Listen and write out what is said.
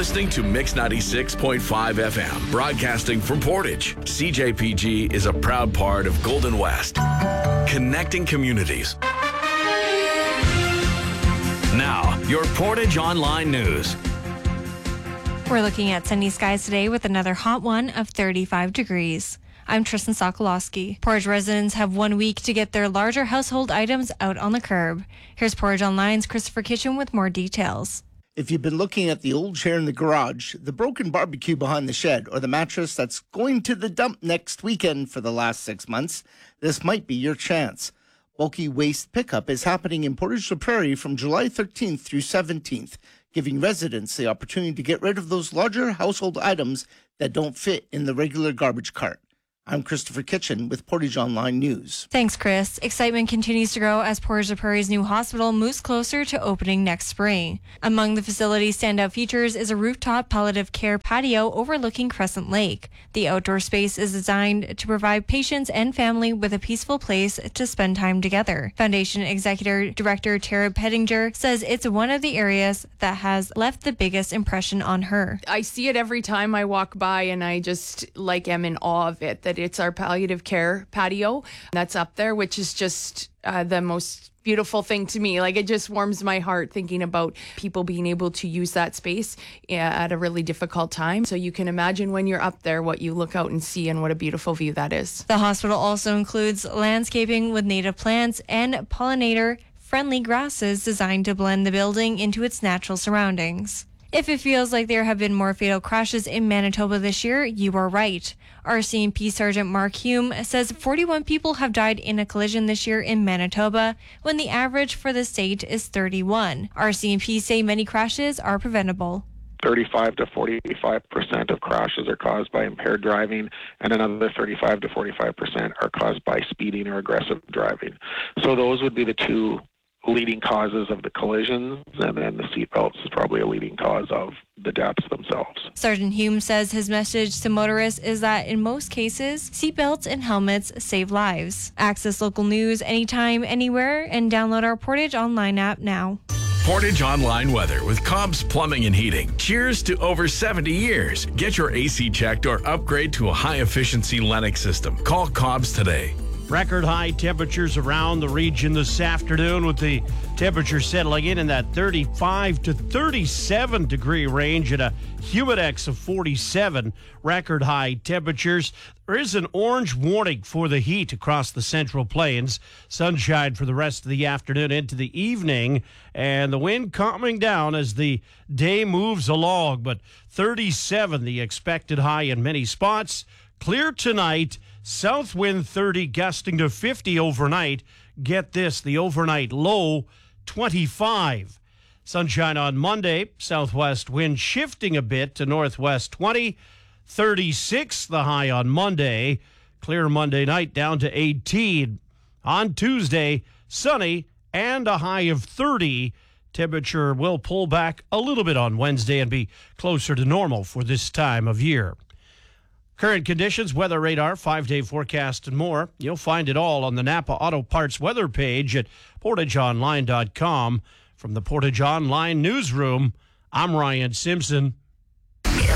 listening to Mix 96.5 FM, broadcasting from Portage. CJPG is a proud part of Golden West, connecting communities. Now, your Portage Online News. We're looking at sunny skies today with another hot one of 35 degrees. I'm Tristan Sokolowski. Portage residents have 1 week to get their larger household items out on the curb. Here's Portage Online's Christopher Kitchen with more details. If you've been looking at the old chair in the garage, the broken barbecue behind the shed, or the mattress that's going to the dump next weekend for the last 6 months, this might be your chance. Bulky waste pickup is happening in Portage la Prairie from July 13th through 17th, giving residents the opportunity to get rid of those larger household items that don't fit in the regular garbage cart. I'm Christopher Kitchen with Portage Online News. Thanks, Chris. Excitement continues to grow as Portage la Prairie's new hospital moves closer to opening next spring. Among the facility's standout features is a rooftop palliative care patio overlooking Crescent Lake. The outdoor space is designed to provide patients and family with a peaceful place to spend time together. Foundation Executive Director Tara Pettinger says it's one of the areas that has left the biggest impression on her. I see it every time I walk by, and I just am in awe of it, that it's our palliative care patio that's up there, which is just the most beautiful thing to me. Like, it just warms my heart thinking about people being able to use that space at a really difficult time. So you can imagine when you're up there what you look out and see, and what a beautiful view that is. The hospital also includes landscaping with native plants and pollinator-friendly grasses designed to blend the building into its natural surroundings. If it feels like there have been more fatal crashes in Manitoba this year, you are right. RCMP Sergeant Mark Hume says 41 people have died in a collision this year in Manitoba, when the average for the state is 31. RCMP say many crashes are preventable. 35 to 45% of crashes are caused by impaired driving, and another 35 to 45% are caused by speeding or aggressive driving. So those would be the two leading causes of the collisions, and then the seatbelts is probably a leading cause of the deaths themselves. Sergeant Hume says his message to motorists is that in most cases, seatbelts and helmets save lives. Access local news anytime, anywhere, and download our Portage Online app now. Portage Online weather with Cobb's Plumbing and Heating. Cheers to over 70 years. Get your AC checked or upgrade to a high-efficiency Lennox system. Call Cobb's today. Record high temperatures around the region this afternoon, with the temperature settling in that 35 to 37 degree range and a humidex of 47. Record high temperatures. There is an orange warning for the heat across the Central Plains. Sunshine for the rest of the afternoon into the evening, and the wind calming down as the day moves along. But 37 the expected high in many spots. Clear tonight. South wind 30, gusting to 50 overnight. Get this, the overnight low 25. Sunshine on Monday. Southwest wind shifting a bit to northwest 20. 36 the high on Monday. Clear Monday night down to 18. On Tuesday, sunny and a high of 30. Temperature will pull back a little bit on Wednesday and be closer to normal for this time of year. Current conditions, weather radar, 5-day forecast, and more. You'll find it all on the Napa Auto Parts weather page at portageonline.com. From the Portage Online newsroom, I'm Ryan Simpson.